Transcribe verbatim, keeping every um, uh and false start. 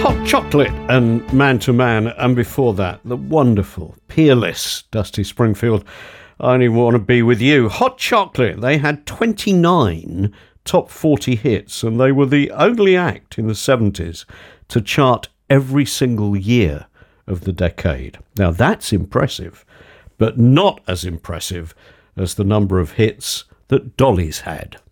Hot Chocolate and Man to Man, and before that, the wonderful, peerless Dusty Springfield, I Only Want to Be With You. Hot Chocolate, they had twenty-nine top forty hits, and they were the only act in the seventies to chart every single year of the decade. Now that's impressive, but not as impressive as the number of hits that Dolly's had.